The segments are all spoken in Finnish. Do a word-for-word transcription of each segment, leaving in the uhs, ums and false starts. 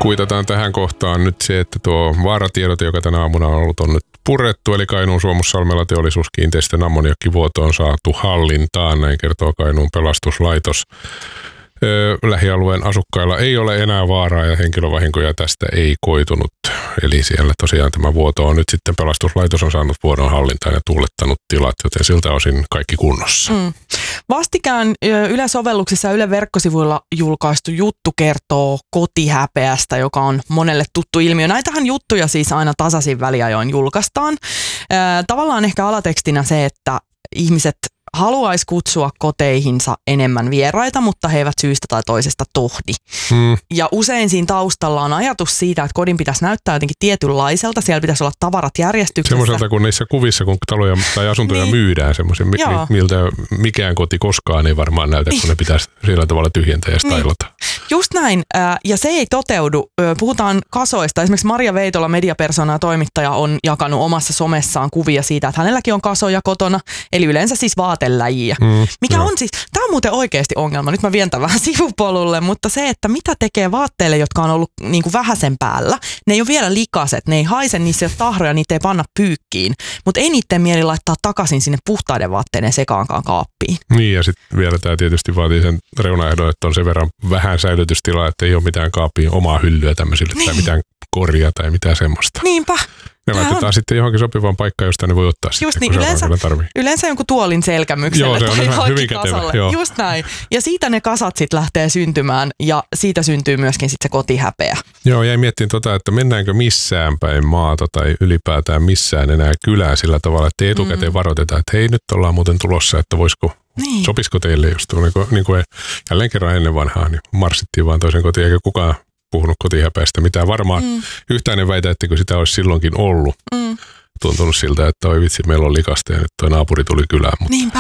kuitataan tähän kohtaan nyt se, että tuo vaaratiedote, joka tänä aamuna on ollut, on nyt purettu. Eli Kainuun Suomussalmella teollisuuskiinteistön ammoniakkivuoto on saatu hallintaan, näin kertoo Kainuun pelastuslaitos. Öö, lähialueen asukkailla ei ole enää vaaraa ja henkilövahinkoja tästä ei koitunut. Eli siellä tosiaan tämä vuoto on nyt sitten pelastuslaitos on saanut vuodon hallintaan ja tuulettanut tilat, joten siltä osin kaikki kunnossa. Mm. Vastikään Yle-sovelluksissa ja Yle verkkosivuilla julkaistu juttu kertoo kotihäpeästä, joka on monelle tuttu ilmiö. Näitähän juttuja siis aina tasaisin väliajoin julkaistaan. Tavallaan ehkä alatekstinä se, että ihmiset haluaisi kutsua koteihinsa enemmän vieraita, mutta he eivät syystä tai toisesta tohdi. Hmm. Ja usein siinä taustalla on ajatus siitä, että kodin pitäisi näyttää jotenkin tietynlaiselta. Siellä pitäisi olla tavarat järjestyksessä. Semmoiselta kuin niissä kuvissa, kun taloja tai asuntoja niin myydään, semmoisen, miltä mikään koti koskaan ei varmaan näytä, kun ne pitäisi sillä tavalla tyhjentää ja stailata. Niin. Just näin. Ja se ei toteudu. Puhutaan kasoista. Esimerkiksi Maria Veitola, mediapersona ja toimittaja, on jakanut omassa somessaan kuvia siitä, että hänelläkin on kasoja kotona. Eli yleensä siis vaateläjiä. Mm, Mikä no. on siis, tämä on muuten oikeasti ongelma. Nyt mä vien tämän vähän sivupolulle, mutta se, että mitä tekee vaatteille, jotka on ollut niin kuin vähäsen päällä. Ne ei ole vielä likaset, ne ei haise, niissä ei ole tahroja, niitä ei panna pyykkiin. Mutta ei niiden mieli laittaa takaisin sinne puhtaiden vaatteiden sekaankaan kaappiin. Niin ja sitten vielä tämä tietysti vaatii sen reunaehdon, että on sen verran vähän säilytystilaa, että ei ole mitään kaappiin omaa hyllyä tämmöisille niin. tai mitään korjaa tai mitään semmoista. Niinpä. Ne laitetaan on sitten johonkin sopivaan paikkaan, josta ne voi ottaa just sitten, niin, yleensä, yleensä jonkun tuolin selkämykselle. Joo, se on hyvin, hyvin kätevä. Joo. Just näin. Ja siitä ne kasat sitten lähtee syntymään ja siitä syntyy myöskin sitten se kotihäpeä. Joo, jäin miettimään tota, että mennäänkö missään päin maata tai ylipäätään missään enää kylään sillä tavalla, että etukäteen mm. varoitetaan, että hei nyt ollaan muuten tulossa, että voisiko, niin. sopisiko teille just niin kuin, niin kuin jälleen kerran ennen vanhaa, niin marssittiin vaan toisen kotiin eikä kukaan puhunut kotihäpeästä mitään. Varmaan mm. yhtään en väitä, että kun sitä olisi silloinkin ollut. Mm. Tuntunut siltä, että oi vitsi, meillä on likasta ja nyt toi naapuri tuli kylään. Mutta niinpä.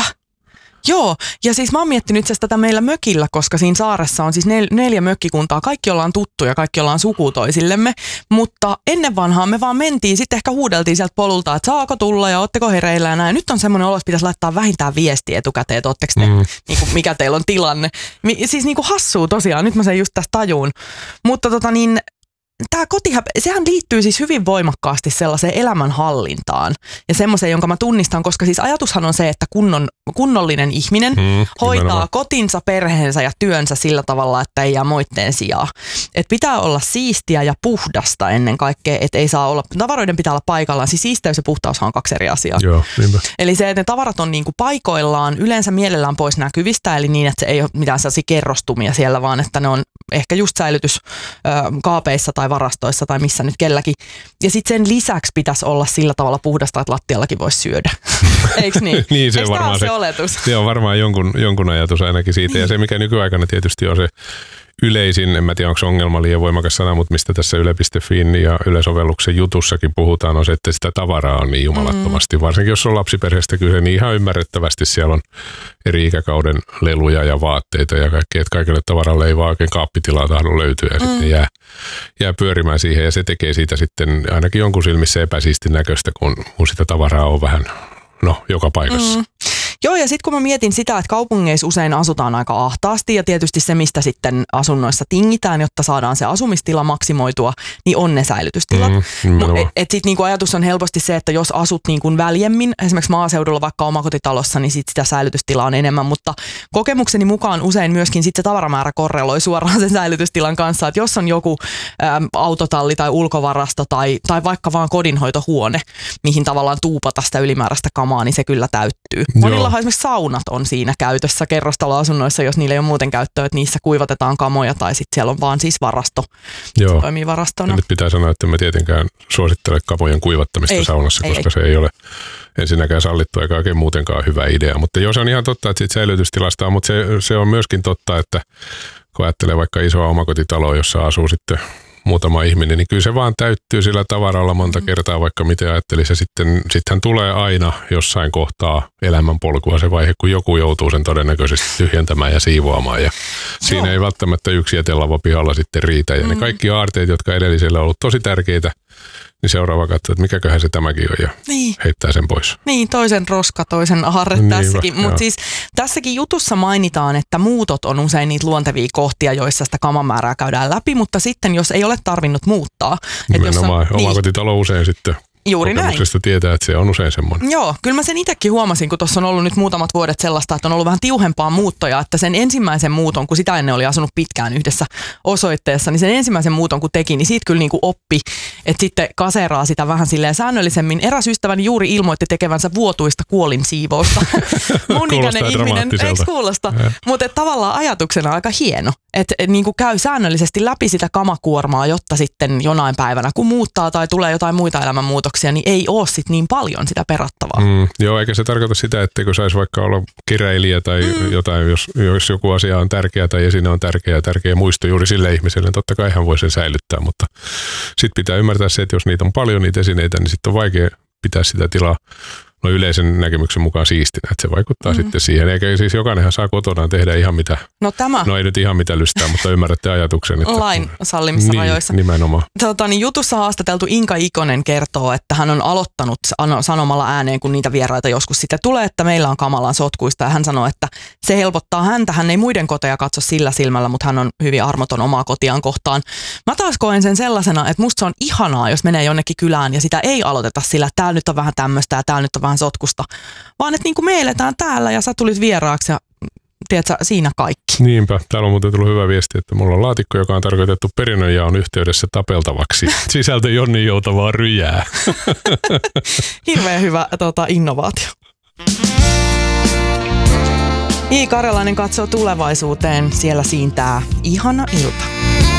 Joo, ja siis mä oon miettinyt itse asiassa tätä meillä mökillä, koska siinä saaressa on siis nel- neljä mökkikuntaa. Kaikki ollaan tuttuja, kaikki ollaan suku toisillemme, mutta ennen vanhaa me vaan mentiin, sitten ehkä huudeltiin sieltä polulta, että saako tulla ja ootteko hereillä ja näin. Nyt on semmoinen olo, että pitäisi laittaa vähintään viesti etukäteen, että ootteko te, mm. niin kuin, mikä teillä on tilanne. Mi- siis niin kuin hassuu tosiaan, nyt mä sen just tästä tajuun. Mutta tota niin, tämä kotihäpeä, sehän liittyy siis hyvin voimakkaasti sellaiseen elämänhallintaan ja semmoiseen, jonka mä tunnistan, koska siis ajatushan on se, että kunnon, kunnollinen ihminen mm, hoitaa nimenomaan kotinsa, perheensä ja työnsä sillä tavalla, että ei jää moitteen sijaa. Että pitää olla siistiä ja puhdasta ennen kaikkea, että ei saa olla, tavaroiden pitää olla paikallaan, siis siisteys ja puhtaushan on kaksi eri asiaa. Joo, niinpä. Eli se, että ne tavarat on niinku paikoillaan, yleensä mielellään pois näkyvistä, eli niin, että se ei ole mitään sellaisia kerrostumia siellä, vaan että ne on ehkä just säilytyskaapeissa tai varastoissa tai missä nyt kelläkin. Ja sitten sen lisäksi pitäisi olla sillä tavalla puhdasta, että lattiallakin voisi syödä. Eikö niin? Niin, se Eikö varmaan se, se oletus? Se on varmaan jonkun, jonkun ajatus ainakin siitä. Niin. Ja se, mikä nykyaikana tietysti on se yleisin, en mä tiedä, onko se ongelma liian voimakas sana, mutta mistä tässä yle piste fin ja Yle-sovelluksen jutussakin puhutaan, on se, että sitä tavaraa on niin jumalattomasti. Mm. Varsinkin jos on lapsiperheestä kyse, niin ihan ymmärrettävästi siellä on eri ikäkauden leluja ja vaatteita ja kaikkea, että kaikille tavaralle ei vaan oikein kaappitilaa tahdo löytyä ja mm. sitten jää, jää pyörimään siihen ja se tekee siitä sitten ainakin jonkun silmissä epäsiistin näköistä, kun, kun sitä tavaraa on vähän, no, joka paikassa. Mm. Joo, ja sitten kun mä mietin sitä, että kaupungeissa usein asutaan aika ahtaasti ja tietysti se, mistä sitten asunnoissa tingitään, jotta saadaan se asumistila maksimoitua, niin on ne säilytystilat. Mm, no, et, et sitten niinku ajatus on helposti se, että jos asut niinku väljemmin, esimerkiksi maaseudulla vaikka omakotitalossa, niin sit sitä säilytystilaa on enemmän, mutta kokemukseni mukaan usein myöskin sit se tavaramäärä korreloi suoraan sen säilytystilan kanssa, että jos on joku äm, autotalli tai ulkovarasto tai, tai vaikka vaan kodinhoitohuone, mihin tavallaan tuupata sitä ylimääräistä kamaa, niin se kyllä täyttyy. Monilla esimerkiksi saunat on siinä käytössä kerrostaloasunnoissa, jos niillä ei ole muuten käyttöä, että niissä kuivatetaan kamoja tai sitten siellä on vaan siis varasto. Joo. Se toimii varastona. Ja nyt pitää sanoa, että mä tietenkään suosittele kamojen kuivattamista ei, saunassa, ei, koska ei. se ei ole ensinnäkään sallittu eikä oikein muutenkaan hyvä idea. Mutta joo, se on ihan totta, että siitä säilytystilasta on, mutta se, se on myöskin totta, että kun ajattelee vaikka isoa omakotitaloa, jossa asuu sitten muutama ihminen, niin kyllä se vaan täyttyy sillä tavaralla monta kertaa, vaikka miten ajattelisi. Ja sitten sittenhän tulee aina jossain kohtaa elämänpolkua se vaihe, kun joku joutuu sen todennäköisesti tyhjentämään ja siivoamaan. Ja siinä ei välttämättä yksi jätelavo pihalla sitten riitä. Ja mm. ne kaikki aarteet, jotka edellisellä on ollut tosi tärkeitä, niin seuraava katsoo, että mikäköhän se tämäkin on ja niin. heittää sen pois. Niin, toisen roska, toisen aarre Niin, tässäkin. Mutta joo. siis tässäkin jutussa mainitaan, että muutot on usein niitä luontevia kohtia, joissa sitä kamamäärää käydään läpi, mutta sitten jos ei ole tarvinnut muuttaa. Nimenomaan jos on, oma niin, kotitalo usein sitten juuri näin. kokemuksesta tietää, että se on usein semmoinen. Joo, kyllä mä sen itsekin huomasin, kun tuossa on ollut nyt muutamat vuodet sellaista, että on ollut vähän tiuhempaa muuttoja, että sen ensimmäisen muuton, kun sitä ennen oli asunut pitkään yhdessä osoitteessa, niin sen ensimmäisen muuton kun teki, niin siitä kyllä niin kuin oppi, että sitten kaseraa sitä vähän silleen säännöllisemmin. Eräs ystäväni juuri ilmoitti tekevänsä vuotuista kuolinsiivousta. Mun ikäinen ihminen, eikö kuulosta? Mutta tavallaan ajatuksena aika hieno, että et, niin kuin käy säännöllisesti läpi sitä kamakuormaa, jotta sitten jonain päivänä, kun muuttaa tai tulee jotain muita elämänmuutoksia, niin ei ole sit niin paljon sitä perattavaa. Mm, joo, eikä se tarkoita sitä, etteikö saisi vaikka olla keräilijä tai mm. jotain, jos, jos joku asia on tärkeä tai esine on tärkeä ja tärkeä muisto juuri sille ihmiselle, niin totta kai hän voi sen säilyttää, mutta sitten pitää ymmärtää se, että jos niitä on paljon niitä esineitä, niin sitten on vaikea pitää sitä tilaa no yleisen näkemyksen mukaan siistinä, että se vaikuttaa mm. sitten siihen. Eikä siis jokainenhan saa kotonaan tehdä ihan mitä, no, tämä. no ei nyt ihan mitä lystää, mutta ymmärrätte ajatuksen. Että lain sallimissa niin, rajoissa. Nimenomaan. Tota, niin jutussa haastateltu Inka Ikonen kertoo, että hän on aloittanut sanomalla ääneen, kun niitä vieraita joskus sitten tulee, että meillä on kamalan sotkuista. Ja hän sanoo, että se helpottaa häntä. Hän ei muiden koteja katso sillä silmällä, mutta hän on hyvin armoton omaa kotiaan kohtaan. Mä taas koen sen sellaisena, että musta se on ihanaa, jos menee jonnekin kylään ja sitä ei aloiteta sillä, että täällä nyt on vähän tämmöistä ja täällä nyt on vähän sotkusta. Vaan että niin kuin me eletään täällä ja sä tulit vieraaksi ja tiedätkö, siinä kaikki. Niinpä. Täällä on muuten tullut hyvä viesti, että mulla on laatikko, joka on tarkoitettu perinnönjaon yhteydessä tapeltavaksi. Sisältö Jonnin joutavaa ryjää. Hirveän hyvä tuota, innovaatio. I. Karjalainen katsoo tulevaisuuteen. Siellä siintää ihana ilta.